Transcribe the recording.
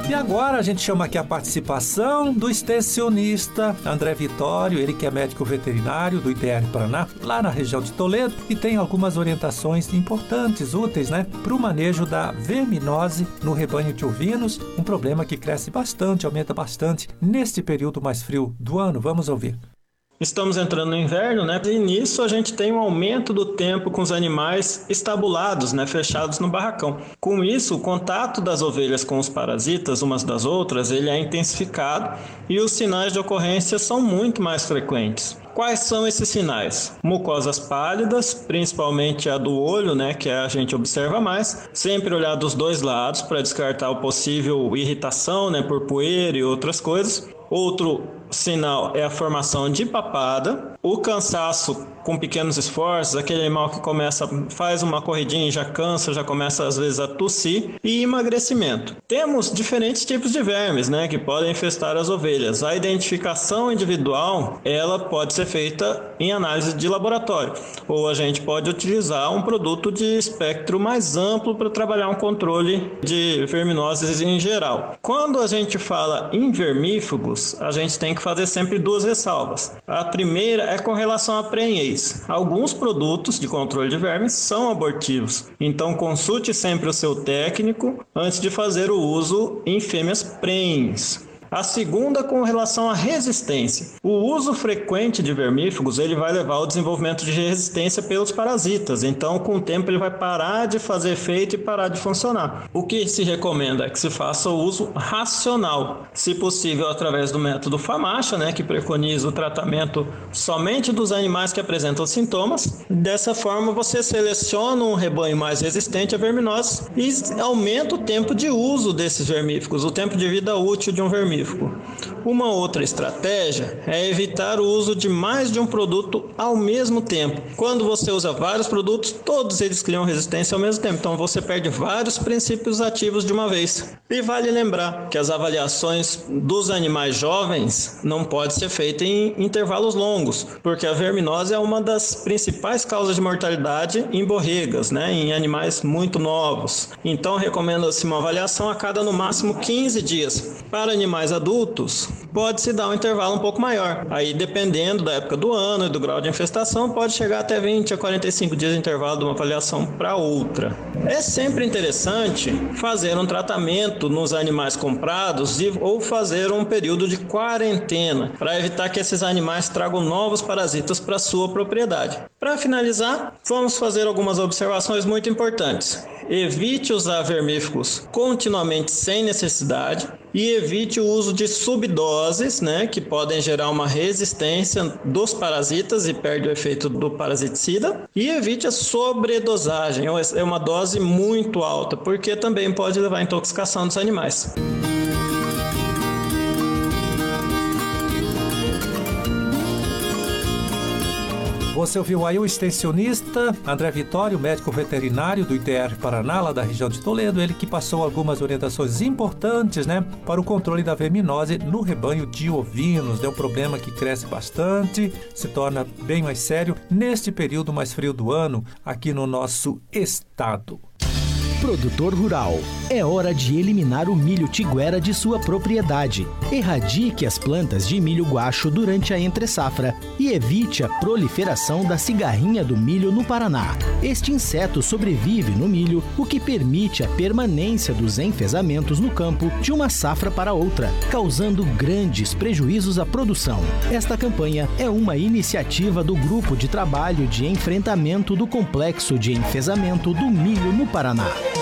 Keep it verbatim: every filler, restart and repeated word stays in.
E agora a gente chama aqui a participação do extensionista André Vitório, ele que é médico veterinário do I D R Paraná, lá na região de Toledo, e tem algumas orientações importantes, úteis, né, para o manejo da verminose no rebanho de ovinos, um problema que cresce bastante, aumenta bastante neste período mais frio do ano. Vamos ouvir. Estamos entrando no inverno, né? E nisso a gente tem um aumento do tempo com os animais estabulados, né? Fechados no barracão. Com isso, o contato das ovelhas com os parasitas, umas das outras, ele é intensificado e os sinais de ocorrência são muito mais frequentes. Quais são esses sinais? Mucosas pálidas, principalmente a do olho, né, que a gente observa mais. Sempre olhar dos dois lados para descartar o possível irritação, né, por poeira e outras coisas. Outro sinal é a formação de papada, o cansaço com pequenos esforços, aquele animal que começa, faz uma corridinha e já cansa, já começa às vezes a tossir, e emagrecimento. Temos diferentes tipos de vermes, né, que podem infestar as ovelhas. A identificação individual, ela pode ser feita em análise de laboratório, ou a gente pode utilizar um produto de espectro mais amplo para trabalhar um controle de verminoses em geral. Quando a gente fala em vermífugos, a gente tem que fazer sempre duas ressalvas. A primeira é com relação à prenhez. Alguns produtos de controle de vermes são abortivos, então consulte sempre o seu técnico antes de fazer o uso em fêmeas prenhes. A segunda, com relação à resistência. O uso frequente de vermífugos ele vai levar ao desenvolvimento de resistência pelos parasitas. Então, com o tempo, ele vai parar de fazer efeito e parar de funcionar. O que se recomenda é que se faça o uso racional, se possível através do método FAMACHA, né, que preconiza o tratamento somente dos animais que apresentam sintomas. Dessa forma, você seleciona um rebanho mais resistente a verminoses e aumenta o tempo de uso desses vermífugos, o tempo de vida útil de um vermífugo. Uma outra estratégia é evitar o uso de mais de um produto ao mesmo tempo. Quando você usa vários produtos, todos eles criam resistência ao mesmo tempo, então você perde vários princípios ativos de uma vez. E vale lembrar que as avaliações dos animais jovens não podem ser feitas em intervalos longos, porque a verminose é uma das principais causas de mortalidade em borregas, né, em animais muito novos. Então recomenda-se uma avaliação a cada no máximo quinze dias. Para animais adultos, pode-se dar um intervalo um pouco maior. Aí, dependendo da época do ano e do grau de infestação, pode chegar até vinte a quarenta e cinco dias de intervalo de uma avaliação para outra. É sempre interessante fazer um tratamento nos animais comprados e, ou fazer um período de quarentena para evitar que esses animais tragam novos parasitas para sua propriedade. Para finalizar, vamos fazer algumas observações muito importantes. Evite usar vermífugos continuamente sem necessidade e evite o uso de subdoses, né, que podem gerar uma resistência dos parasitas e perde o efeito do parasiticida. E evite a sobredosagem, é uma dose muito alta, porque também pode levar à intoxicação dos animais. Você ouviu aí o extensionista André Vitório, médico veterinário do I D R Paraná, lá da região de Toledo, ele que passou algumas orientações importantes, né, para o controle da verminose no rebanho de ovinos. É um problema que cresce bastante, se torna bem mais sério neste período mais frio do ano aqui no nosso estado. Produtor rural, é hora de eliminar o milho tiguera de sua propriedade. Erradique as plantas de milho guacho durante a entre-safra e evite a proliferação da cigarrinha do milho no Paraná. Este inseto sobrevive no milho, o que permite a permanência dos enfesamentos no campo de uma safra para outra, causando grandes prejuízos à produção. Esta campanha é uma iniciativa do Grupo de Trabalho de Enfrentamento do Complexo de Enfesamento do Milho no Paraná.